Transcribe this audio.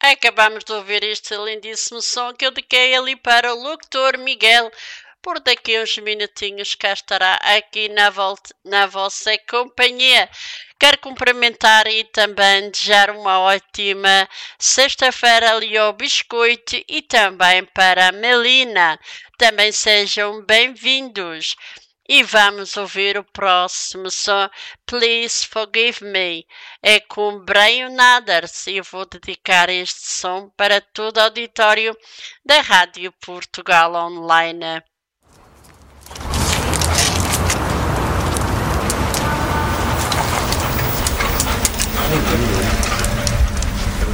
Acabamos de ouvir este lindíssimo som que eu dediquei ali para o locutor Miguel. Por daqui a uns minutinhos cá estará aqui na vossa companhia. Quero cumprimentar e também desejar uma ótima sexta-feira ali ao Biscoito e também para a Melina. Também sejam bem-vindos. E vamos ouvir o próximo som, Please Forgive Me. É com Brian Adams e vou dedicar este som para todo o auditório da Rádio Portugal Online. Thank you.